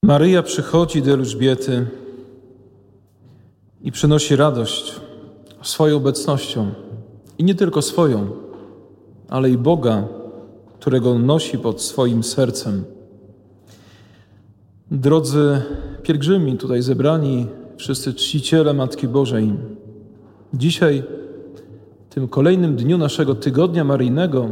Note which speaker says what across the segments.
Speaker 1: Maryja przychodzi do Elżbiety i przynosi radość swoją obecnością. I nie tylko swoją, ale i Boga, którego nosi pod swoim sercem. Drodzy pielgrzymi tutaj zebrani, wszyscy czciciele Matki Bożej, dzisiaj, w tym kolejnym dniu naszego tygodnia maryjnego,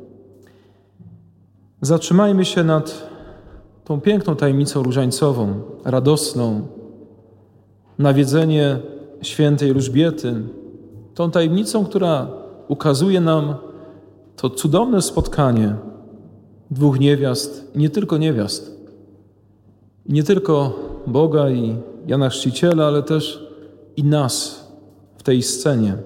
Speaker 1: zatrzymajmy się nad tą piękną tajemnicą różańcową, radosną, nawiedzenie świętej Elżbiety, tą tajemnicą, która ukazuje nam to cudowne spotkanie dwóch niewiast, i nie tylko niewiast, i nie tylko Boga i Jana Chrzciciela, ale też i nas w tej scenie.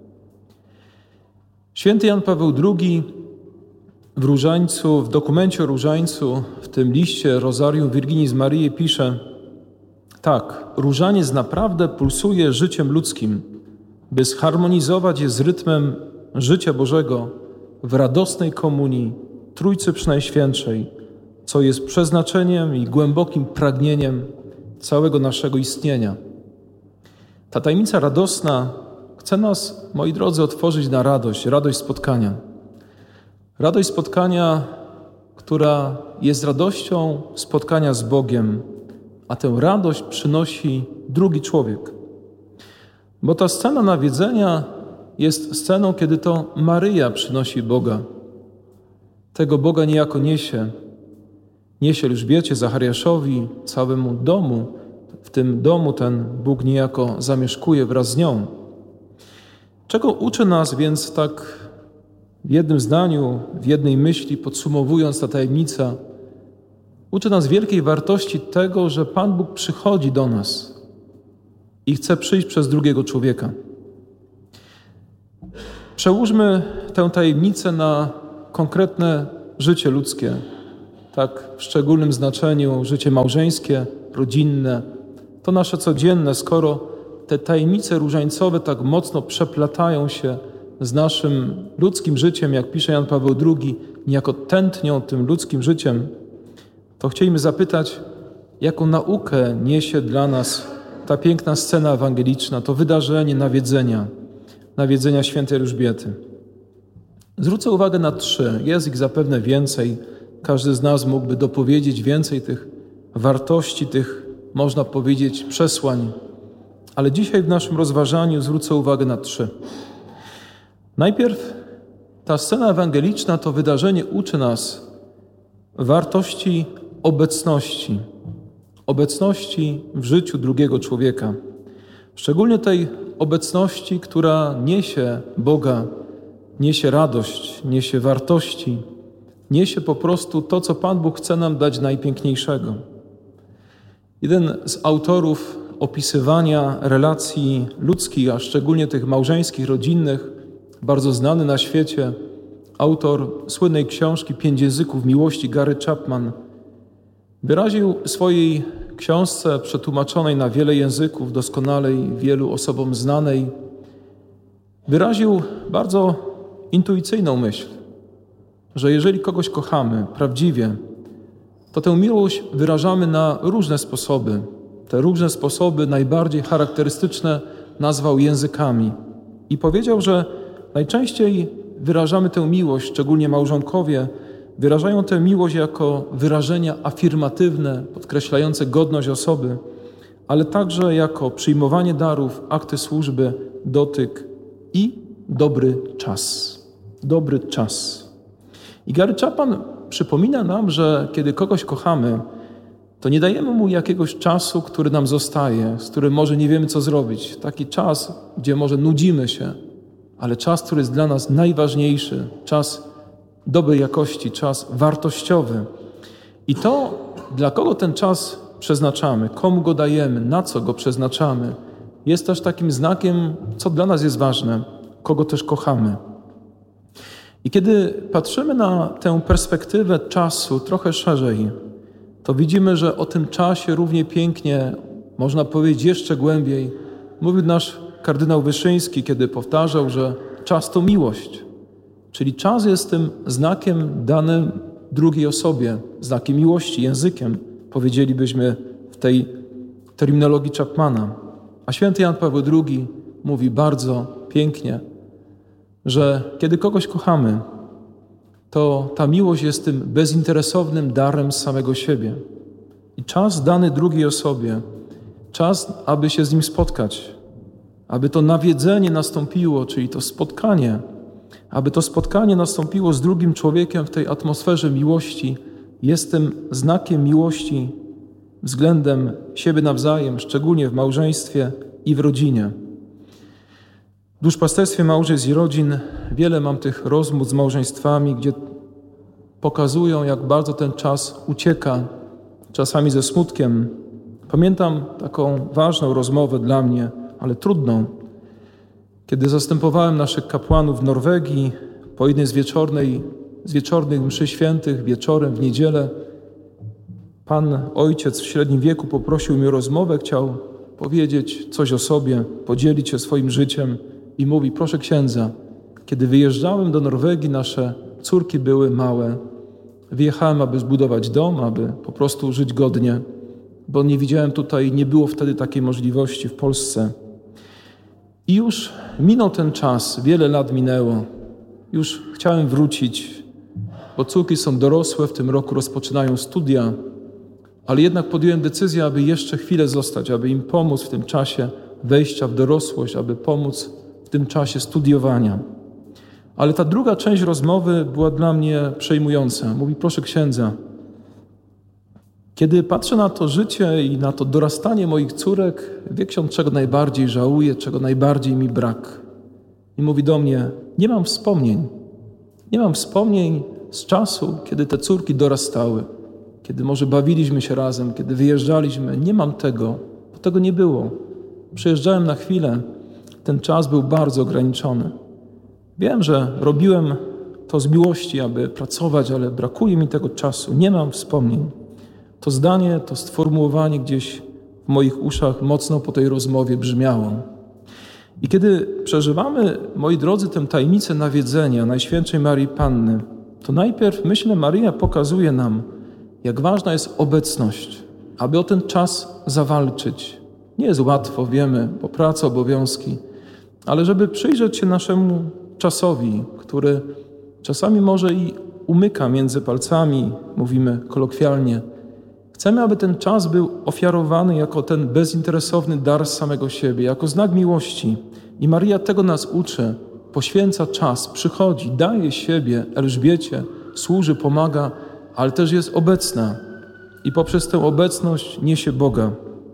Speaker 1: Święty Jan Paweł II w Różańcu, w dokumencie o Różańcu, w tym liście Rosarium Virginis Mariae pisze tak: różaniec naprawdę pulsuje życiem ludzkim, by zharmonizować je z rytmem życia Bożego w radosnej komunii Trójcy Przenajświętszej, co jest przeznaczeniem i głębokim pragnieniem całego naszego istnienia. Ta tajemnica radosna chce nas, moi drodzy, otworzyć na radość spotkania. Radość spotkania, która jest radością spotkania z Bogiem, a tę radość przynosi drugi człowiek. Bo ta scena nawiedzenia jest sceną, kiedy to Maryja przynosi Boga. Tego Boga niejako niesie Elżbiecie, Zachariaszowi, całemu domu. W tym domu ten Bóg niejako zamieszkuje wraz z nią. Czego uczy nas więc tak w jednym zdaniu, w jednej myśli, podsumowując ta tajemnica, uczy nas wielkiej wartości tego, że Pan Bóg przychodzi do nas i chce przyjść przez drugiego człowieka. Przełóżmy tę tajemnicę na konkretne życie ludzkie, tak w szczególnym znaczeniu życie małżeńskie, rodzinne, to nasze codzienne, skoro te tajemnice różańcowe tak mocno przeplatają się z naszym ludzkim życiem, jak pisze Jan Paweł II, niejako tętnią tym ludzkim życiem, to chcielibyśmy zapytać, jaką naukę niesie dla nas ta piękna scena ewangeliczna, to wydarzenie nawiedzenia świętej Elżbiety. Zwrócę uwagę na 3, jest ich zapewne więcej, każdy z nas mógłby dopowiedzieć więcej tych wartości, tych, można powiedzieć, przesłań, ale dzisiaj w naszym rozważaniu zwrócę uwagę na 3. Najpierw ta scena ewangeliczna, to wydarzenie uczy nas wartości obecności w życiu drugiego człowieka. Szczególnie tej obecności, która niesie Boga, niesie radość, niesie wartości, niesie po prostu to, co Pan Bóg chce nam dać najpiękniejszego. Jeden z autorów opisywania relacji ludzkich, a szczególnie tych małżeńskich, rodzinnych, bardzo znany na świecie, autor słynnej książki 5 języków miłości, Gary Chapman, wyraził w swojej książce przetłumaczonej na wiele języków, doskonalej wielu osobom znanej, wyraził bardzo intuicyjną myśl, że jeżeli kogoś kochamy prawdziwie, to tę miłość wyrażamy na różne sposoby. Te różne sposoby najbardziej charakterystyczne nazwał językami i powiedział, że najczęściej wyrażamy tę miłość, szczególnie małżonkowie, wyrażają tę miłość jako wyrażenia afirmatywne, podkreślające godność osoby, ale także jako przyjmowanie darów, akty służby, dotyk i dobry czas. Dobry czas. I Gary Chapman przypomina nam, że kiedy kogoś kochamy, to nie dajemy mu jakiegoś czasu, który nam zostaje, z którym może nie wiemy, co zrobić. Taki czas, gdzie może nudzimy się, ale czas, który jest dla nas najważniejszy, czas dobrej jakości, czas wartościowy. I to, dla kogo ten czas przeznaczamy, komu go dajemy, na co go przeznaczamy, jest też takim znakiem, co dla nas jest ważne, kogo też kochamy. I kiedy patrzymy na tę perspektywę czasu trochę szerzej, to widzimy, że o tym czasie równie pięknie, można powiedzieć jeszcze głębiej, mówił nasz kardynał Wyszyński, kiedy powtarzał, że czas to miłość. Czyli czas jest tym znakiem danym drugiej osobie, znakiem miłości, językiem, powiedzielibyśmy w tej terminologii Chapmana. A święty Jan Paweł II mówi bardzo pięknie, że kiedy kogoś kochamy, to ta miłość jest tym bezinteresownym darem z samego siebie. I czas dany drugiej osobie, czas, aby się z nim spotkać, aby to nawiedzenie nastąpiło, czyli to spotkanie, aby to spotkanie nastąpiło z drugim człowiekiem w tej atmosferze miłości, jest tym znakiem miłości względem siebie nawzajem, szczególnie w małżeństwie i w rodzinie. W duszpasterstwie małżeństw i rodzin wiele mam tych rozmów z małżeństwami, gdzie pokazują, jak bardzo ten czas ucieka, czasami ze smutkiem. Pamiętam taką ważną rozmowę dla mnie, ale trudną, kiedy zastępowałem naszych kapłanów w Norwegii po jednej z wieczornych mszy świętych, wieczorem w niedzielę. Pan ojciec w średnim wieku poprosił mnie o rozmowę, chciał powiedzieć coś o sobie, podzielić się swoim życiem i mówi: proszę księdza, kiedy wyjeżdżałem do Norwegii, nasze córki były małe. Wyjechałem, aby zbudować dom, aby po prostu żyć godnie, bo nie widziałem tutaj, nie było wtedy takiej możliwości w Polsce. I już minął ten czas, wiele lat minęło. Już chciałem wrócić, bo córki są dorosłe, w tym roku rozpoczynają studia, ale jednak podjąłem decyzję, aby jeszcze chwilę zostać, aby im pomóc w tym czasie wejścia w dorosłość, aby pomóc w tym czasie studiowania. Ale ta druga część rozmowy była dla mnie przejmująca. Mówi: proszę księdza, kiedy patrzę na to życie i na to dorastanie moich córek, wie ksiądz, czego najbardziej żałuję, czego najbardziej mi brak. I mówi do mnie: nie mam wspomnień. Nie mam wspomnień z czasu, kiedy te córki dorastały, kiedy może bawiliśmy się razem, kiedy wyjeżdżaliśmy. Nie mam tego, bo tego nie było. Przyjeżdżałem na chwilę, ten czas był bardzo ograniczony. Wiem, że robiłem to z miłości, aby pracować, ale brakuje mi tego czasu. Nie mam wspomnień. To zdanie, to sformułowanie gdzieś w moich uszach mocno po tej rozmowie brzmiało. I kiedy przeżywamy, moi drodzy, tę tajemnicę nawiedzenia Najświętszej Maryi Panny, to najpierw, myślę, Maryja pokazuje nam, jak ważna jest obecność, aby o ten czas zawalczyć. Nie jest łatwo, wiemy, bo praca, obowiązki, ale żeby przyjrzeć się naszemu czasowi, który czasami może i umyka między palcami, mówimy kolokwialnie. Chcemy, aby ten czas był ofiarowany jako ten bezinteresowny dar z samego siebie, jako znak miłości. I Maryja tego nas uczy, poświęca czas, przychodzi, daje siebie Elżbiecie, służy, pomaga, ale też jest obecna i poprzez tę obecność niesie Boga.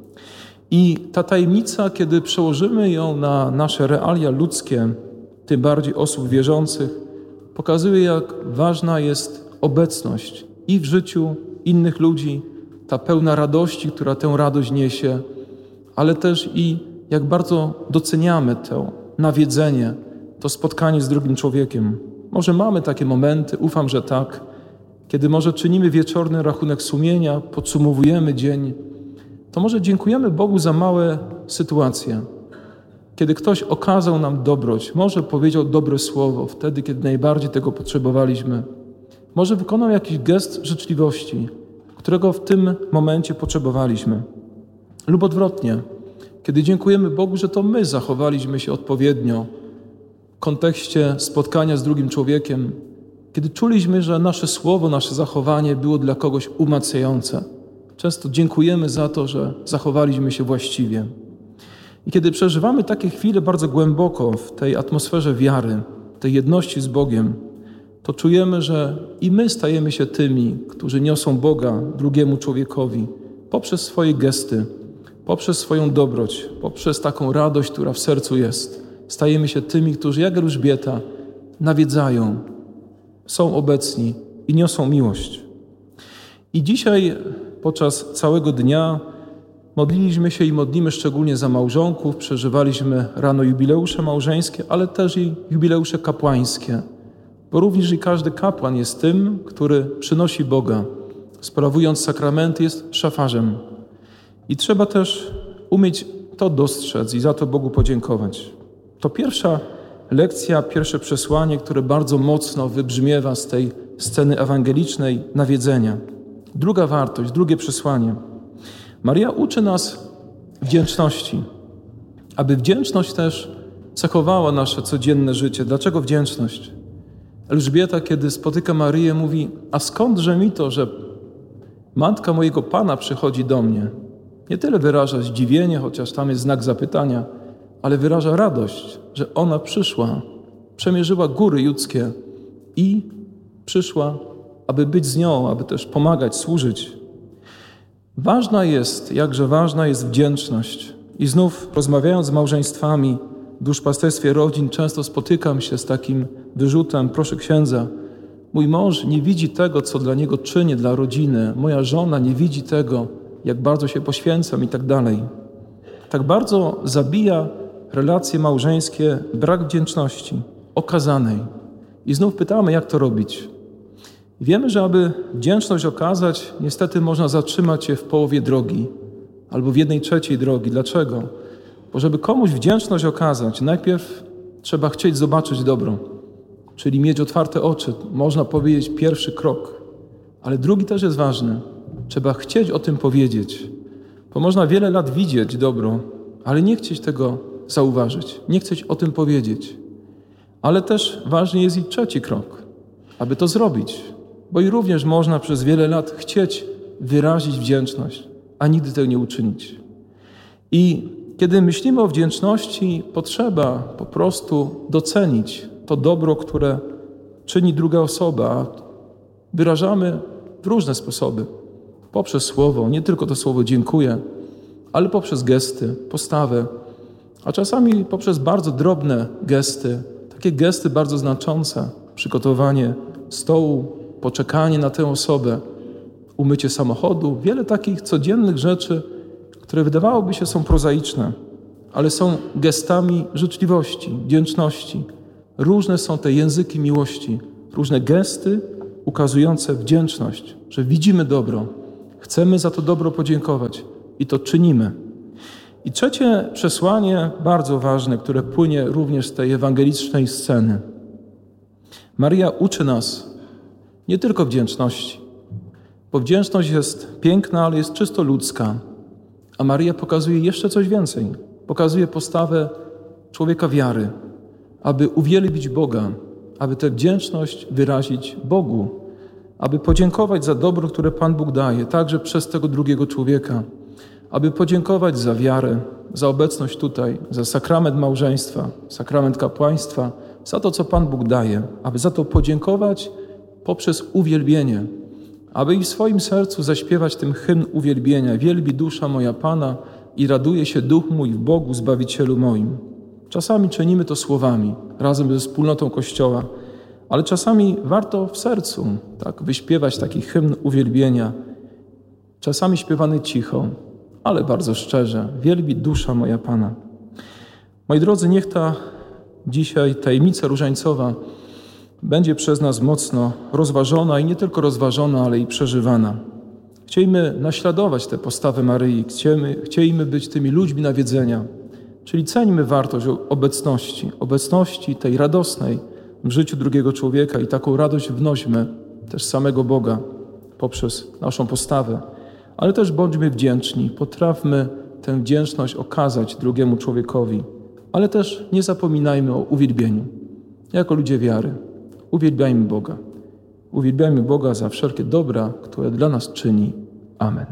Speaker 1: I ta tajemnica, kiedy przełożymy ją na nasze realia ludzkie, tym bardziej osób wierzących, pokazuje, jak ważna jest obecność i w życiu innych ludzi, ta pełna radości, która tę radość niesie, ale też i jak bardzo doceniamy to nawiedzenie, to spotkanie z drugim człowiekiem. Może mamy takie momenty, ufam, że tak, kiedy może czynimy wieczorny rachunek sumienia, podsumowujemy dzień, to może dziękujemy Bogu za małe sytuacje. Kiedy ktoś okazał nam dobroć, może powiedział dobre słowo wtedy, kiedy najbardziej tego potrzebowaliśmy. Może wykonał jakiś gest życzliwości, którego w tym momencie potrzebowaliśmy. Lub odwrotnie, kiedy dziękujemy Bogu, że to my zachowaliśmy się odpowiednio w kontekście spotkania z drugim człowiekiem, kiedy czuliśmy, że nasze słowo, nasze zachowanie było dla kogoś umacniające. Często dziękujemy za to, że zachowaliśmy się właściwie. I kiedy przeżywamy takie chwile bardzo głęboko w tej atmosferze wiary, tej jedności z Bogiem, to czujemy, że i my stajemy się tymi, którzy niosą Boga drugiemu człowiekowi poprzez swoje gesty, poprzez swoją dobroć, poprzez taką radość, która w sercu jest. Stajemy się tymi, którzy jak Elżbieta nawiedzają, są obecni i niosą miłość. I dzisiaj podczas całego dnia modliliśmy się i modlimy szczególnie za małżonków, przeżywaliśmy rano jubileusze małżeńskie, ale też i jubileusze kapłańskie, bo również i każdy kapłan jest tym, który przynosi Boga, sprawując sakramenty, jest szafarzem. I trzeba też umieć to dostrzec i za to Bogu podziękować. To pierwsza lekcja, pierwsze przesłanie, które bardzo mocno wybrzmiewa z tej sceny ewangelicznej nawiedzenia. Druga wartość, drugie przesłanie. Maria uczy nas wdzięczności, aby wdzięczność też cechowała nasze codzienne życie. Dlaczego wdzięczność? Elżbieta, kiedy spotyka Maryję, mówi: a skądże mi to, że matka mojego Pana przychodzi do mnie? Nie tyle wyraża zdziwienie, chociaż tam jest znak zapytania, ale wyraża radość, że ona przyszła, przemierzyła góry judzkie i przyszła, aby być z nią, aby też pomagać, służyć. Jakże ważna jest wdzięczność. I znów, rozmawiając z małżeństwami w duszpasterstwie rodzin, często spotykam się z takim wyrzutem: proszę księdza, mój mąż nie widzi tego, co dla niego czynię, dla rodziny. Moja żona nie widzi tego, jak bardzo się poświęcam i tak dalej. Tak bardzo zabija relacje małżeńskie brak wdzięczności okazanej. I znów pytamy, jak to robić. Wiemy, że aby wdzięczność okazać, niestety można zatrzymać się w połowie drogi albo w 1/3 drogi. Dlaczego? Bo żeby komuś wdzięczność okazać, najpierw trzeba chcieć zobaczyć dobro, czyli mieć otwarte oczy. Można powiedzieć pierwszy krok, ale drugi też jest ważny. Trzeba chcieć o tym powiedzieć, bo można wiele lat widzieć dobro, ale nie chcieć tego zauważyć, nie chcieć o tym powiedzieć. Ale też ważny jest i trzeci krok, aby to zrobić, bo i również można przez wiele lat chcieć wyrazić wdzięczność, a nigdy tego nie uczynić. I kiedy myślimy o wdzięczności, potrzeba po prostu docenić to dobro, które czyni druga osoba. Wyrażamy w różne sposoby. Poprzez słowo, nie tylko to słowo dziękuję, ale poprzez gesty, postawę, a czasami poprzez bardzo drobne gesty, takie gesty bardzo znaczące, przygotowanie stołu, poczekanie na tę osobę, umycie samochodu, wiele takich codziennych rzeczy, które wydawałoby się są prozaiczne, ale są gestami życzliwości, wdzięczności. Różne są te języki miłości, różne gesty ukazujące wdzięczność, że widzimy dobro, chcemy za to dobro podziękować i to czynimy. I trzecie przesłanie, bardzo ważne, które płynie również z tej ewangelicznej sceny. Maria uczy nas nie tylko wdzięczności, bo wdzięczność jest piękna, ale jest czysto ludzka. A Maria pokazuje jeszcze coś więcej. Pokazuje postawę człowieka wiary, aby uwielbić Boga, aby tę wdzięczność wyrazić Bogu, aby podziękować za dobro, które Pan Bóg daje, także przez tego drugiego człowieka, aby podziękować za wiarę, za obecność tutaj, za sakrament małżeństwa, sakrament kapłaństwa, za to, co Pan Bóg daje, aby za to podziękować poprzez uwielbienie, aby i w swoim sercu zaśpiewać tym hymn uwielbienia. Wielbi dusza moja Pana i raduje się duch mój w Bogu, Zbawicielu moim. Czasami czynimy to słowami, razem ze wspólnotą Kościoła, ale czasami warto w sercu wyśpiewać taki hymn uwielbienia, czasami śpiewany cicho, ale bardzo szczerze. Wielbi dusza moja Pana. Moi drodzy, niech ta dzisiaj tajemnica różańcowa będzie przez nas mocno rozważona i nie tylko rozważona, ale i przeżywana. Chciejmy naśladować tę postawę Maryi, chciejmy być tymi ludźmi nawiedzenia, czyli ceńmy wartość obecności tej radosnej w życiu drugiego człowieka i taką radość wnośmy też samego Boga poprzez naszą postawę, ale też bądźmy wdzięczni, potrafmy tę wdzięczność okazać drugiemu człowiekowi, ale też nie zapominajmy o uwielbieniu. Jako ludzie wiary uwielbiajmy Boga. Uwielbiajmy Boga za wszelkie dobra, które dla nas czyni. Amen.